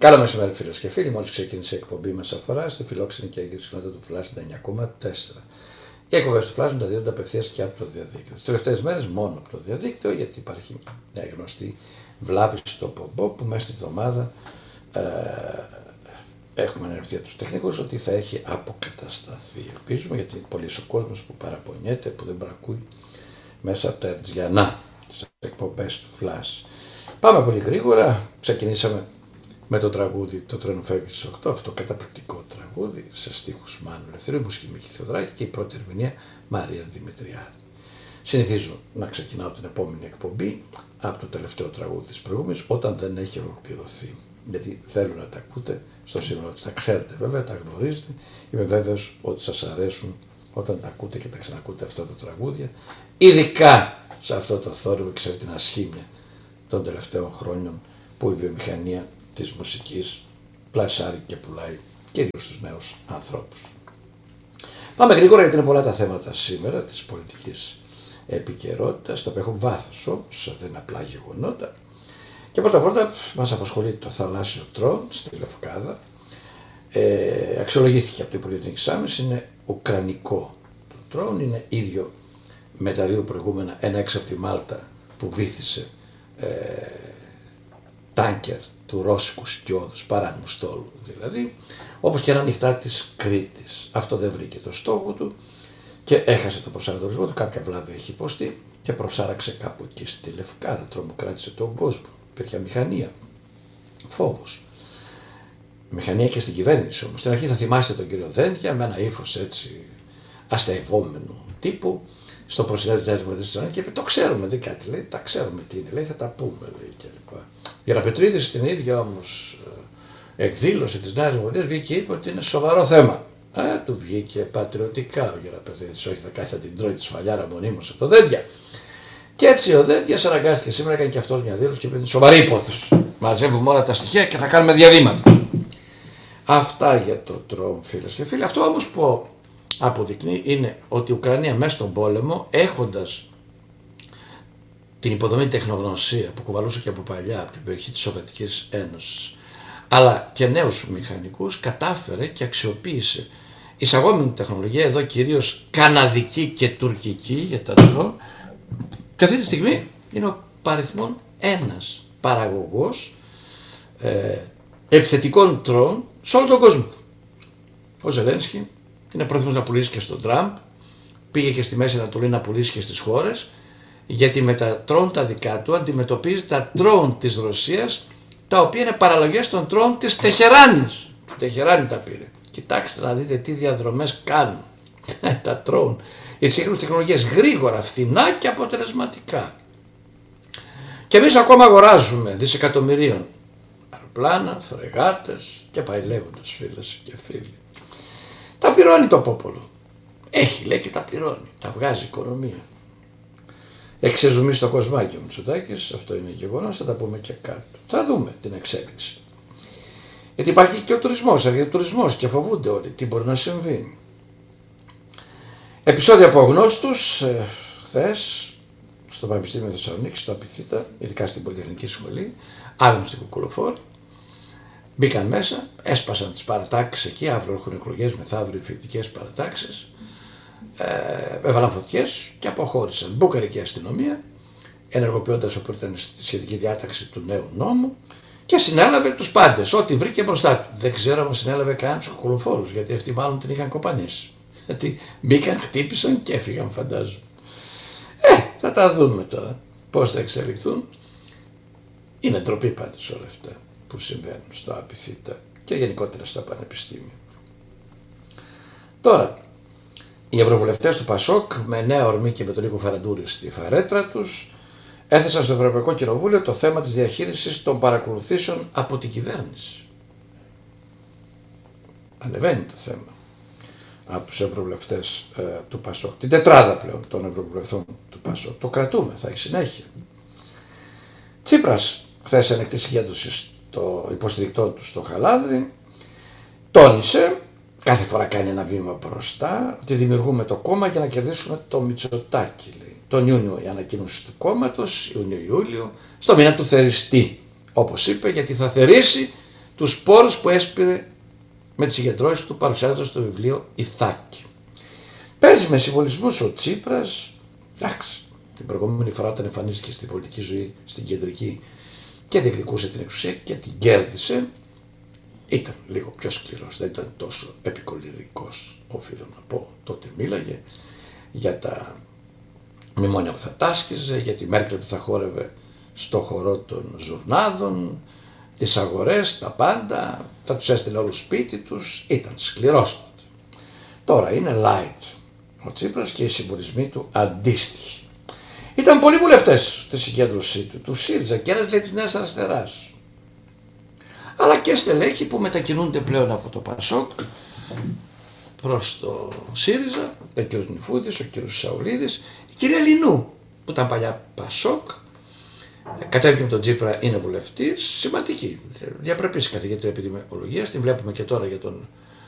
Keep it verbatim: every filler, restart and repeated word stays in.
Καλό μεσημέρι, φίλες και φίλοι. Μόλις ξεκίνησε η εκπομπή μας αφορά στη φιλόξενη και έγκυρη συχνότητα του Flash ενενήντα εννιά κόμμα τέσσερα. Οι εκπομπές του Flash μεταδίδονται απευθείας και από το διαδίκτυο. Τις τελευταίες μέρες μόνο από το διαδίκτυο, γιατί υπάρχει μια γνωστή βλάβη στο πομπό που μέσα στη εβδομάδα ε, έχουμε ενεργεία τους τεχνικούς ότι θα έχει αποκατασταθεί. Ελπίζουμε, γιατί πολλοί ο κόσμος που παραπονιέται, που δεν παρακούει μέσα από τα ερτζιανά τις εκπομπές του Flash. Πάμε πολύ γρήγορα. Ξεκινήσαμε με το τραγούδι «Το τρένο φεύγει στις οκτώ», αυτό καταπληκτικό τραγούδι σε στίχους Μάνου Ελευθερίου, μουσική Μίκη Θεοδράκη και η πρώτη ερμηνεία Μαρία Δημητριάδη. Συνηθίζω να ξεκινάω την επόμενη εκπομπή από το τελευταίο τραγούδι της προηγούμενης, όταν δεν έχει ολοκληρωθεί. Γιατί θέλω να τα ακούτε στο σύνολο της. Τα ξέρετε βέβαια, τα γνωρίζετε. Είμαι βέβαιος ότι σας αρέσουν όταν τα ακούτε και τα ξανακούτε αυτά τα τραγούδια. Ειδικά σε αυτό το θόρυβο και σε αυτή την ασχήμια των τελευταίων χρόνων που η βιομηχανία της μουσικής πλασάρει και πουλάει κυρίως στους νέους ανθρώπους. Πάμε γρήγορα γιατί είναι πολλά τα θέματα σήμερα της πολιτικής επικαιρότητας, τα οποία έχουν βάθος όμως, δεν είναι απλά γεγονότα. Και πρώτα πρώτα μας απασχολεί το θαλάσσιο τρόν στη Λευκάδα. Ε, αξιολογήθηκε από το Υπουργείο Εθνικής Άμυνας, είναι ουκρανικό το τρόν, είναι ίδιο με τα δύο προηγούμενα, ένα έξω από τη Μάλτα που βύθισε ε, τάνκερ του ρώσικου σκιώδους, παράνομου στόλου δηλαδή, όπως και ένα νυχτά της Κρήτης. Αυτό δεν βρήκε το στόχο του και έχασε το προσανατολισμό του, κάποια βλάβη έχει υποστεί και προσάραξε κάπου εκεί στη Λευκάδα, τρομοκράτησε τον κόσμο, υπήρχε μηχανία, φόβος. Μηχανία και στην κυβέρνηση όμως. Στην αρχή θα θυμάστε τον κύριο Δένδια με ένα ύφος έτσι αστευόμενου τύπου, στο προσυνέδριο της Νέας Δημοκρατίας και είπε: το ξέρουμε, δεν κάτι λέει, τα ξέρουμε τι είναι, λέει, θα τα πούμε, λέει κλπ. Γεραπετρίδης στην ίδια όμως εκδήλωση της Νέας Δημοκρατίας βγήκε και είπε ότι είναι σοβαρό θέμα. Ε, του βγήκε πατριωτικά ο Γεραπετρίδης, όχι θα κάθεται την τρώει τη σφαλιάρα μονίμως από το Δένδια. Και έτσι ο Δένδιας αναγκάστηκε σήμερα, έκανε και αυτός μια δήλωση και είπε: είναι σοβαρή υπόθεση. Μαζεύουμε όλα τα στοιχεία και θα κάνουμε διαδήματα. Αυτά για το τρόμο, φίλες και φίλοι. Αυτό όμως που αποδεικνύει είναι ότι η Ουκρανία μέσα στον πόλεμο, έχοντας την υποδομή τεχνογνωσία που κουβαλούσε και από παλιά από την περιοχή της Σοβιετικής Ένωσης, αλλά και νέους μηχανικούς, κατάφερε και αξιοποίησε εισαγόμενη τεχνολογία, εδώ κυρίως καναδική και τουρκική για τα ντρόν, και αυτή τη στιγμή είναι ο παριθμόν ένας παραγωγός ε, επιθετικών ντρόν σε όλο τον κόσμο. Ο Ζελένσκι είναι πρόθυμος να πουλήσει και στον Τραμπ, πήγε και στη Μέση Ανατολή να πουλήσει και στις χώρες, γιατί με τα ντρόν τα δικά του αντιμετωπίζει τα ντρόν της Ρωσίας, τα οποία είναι παραλλαγές των ντρόν της Τεχεράνης. Του Τεχεράνη τα πήρε. Κοιτάξτε να δείτε τι διαδρομές κάνουν τα ντρόν. Οι σύγχρονες τεχνολογίες γρήγορα, φθηνά και αποτελεσματικά. Και εμείς ακόμα αγοράζουμε δισεκατομμυρίων αεροπλάνα, φρεγάτες και πάει λέγοντας, φίλες και φίλοι. Τα πληρώνει το πόπολο. Έχει, λέει, και τα πληρώνει. Τα βγάζει οικονομία. Έχει ξεζουμίσει το κοσμάκι ο Μητσοτάκης, αυτό είναι γεγονός, θα τα πούμε και κάτω. Θα δούμε την εξέλιξη. Γιατί υπάρχει και ο τουρισμός, έρχεται ο τουρισμός και φοβούνται όλοι τι μπορεί να συμβεί. Επεισόδια από γνώστους, ε, χθες, στο Πανεπιστήμιο Θεσσαλονίκης, στο Απιθύτα, ειδικά στην Πολυτεχνική Σχολή, άλλοι στην Κουκουλοφόρη, μπήκαν μέσα, έσπασαν τις παρατάξεις εκεί, αύριο έχουν εκλογές, μεθαύριο φοιτητικές παρατάξεις, ε, έβαλαν φωτιές και αποχώρησαν. Μπούκαρε και η αστυνομία, ενεργοποιώντας όπου ήταν στη σχετική διάταξη του νέου νόμου, και συνέλαβε τους πάντες, ό,τι βρήκε μπροστά του. Δεν ξέρω αν συνέλαβε καν τους κουκουλοφόρους, γιατί αυτοί μάλλον την είχαν κοπανίσει. Γιατί μπήκαν, χτύπησαν και έφυγαν, φαντάζομαι. Ε, θα τα δούμε τώρα πώς θα εξελιχθούν. Είναι ντροπή πάντως όλα αυτά που συμβαίνουν στο Απιθύτα και γενικότερα στα πανεπιστήμια. Τώρα, οι ευρωβουλευτές του Πασόκ με νέα ορμή και με τον Νίκο Φαραντούρη στη φαρέτρα τους έθεσαν στο Ευρωπαϊκό Κοινοβούλιο το θέμα της διαχείρισης των παρακολουθήσεων από την κυβέρνηση. Ανεβαίνει το θέμα από τους ευρωβουλευτές ε, του Πασόκ, την τετράδα πλέον των ευρωβουλευτών του Πασόκ. Το κρατούμε, θα έχει συνέχεια. Τσίπρας χθες ανοιχτή συγκέντρωση στο υποστηρικτών του στο Χαλάνδρι, τόνισε, κάθε φορά κάνει ένα βήμα μπροστά, ότι δημιουργούμε το κόμμα για να κερδίσουμε το Μητσοτάκη, λέει. Τον Ιούνιο η ανακοίνωση του κόμματος, Ιούνιο-Ιούλιο, στο μήνα του θεριστή, όπως είπε, γιατί θα θερήσει τους σπόρους που έσπηρε με τις συγκεντρώσεις του παρουσιάζοντας το βιβλίο Ιθάκη. Παίζει με συμβολισμούς ο Τσίπρας, εντάξει, την προηγούμενη φορά όταν εμφανίστηκε στην πολιτική ζωή στην κεντρική και διεκδικούσε την εξουσία και την κέρδισε, ήταν λίγο πιο σκληρός, δεν ήταν τόσο επικολυρικός, οφείλω να πω. Τότε μίλαγε για τα μνημόνια που θα τάσκιζε, για τη Μέρκελ που θα χόρευε στο χορό των ζουρνάδων, τις αγορές, τα πάντα, θα τους έστειλε όλους σπίτι τους, ήταν σκληρός τότε. Τώρα είναι light ο Τσίπρας και οι συμβολισμοί του αντίστοιχοι. Ήταν πολλοί βουλευτές στη συγκέντρωσή του, του ΣΥΡΙΖΑ και ένας λέει της Νέας Αριστεράς. Αλλά και στελέχοι που μετακινούνται πλέον από το ΠΑΣΟΚ προς το ΣΥΡΙΖΑ, ο κ. Νιφούδης, ο κ. Σαουλίδης, η κυρία Λινού που ήταν παλιά ΠΑΣΟΚ, κατέβηκε με τον Τσίπρα, είναι βουλευτής, σημαντική, διαπρεπής καθηγήτρια επιδημιολογίας, την βλέπουμε και τώρα για τον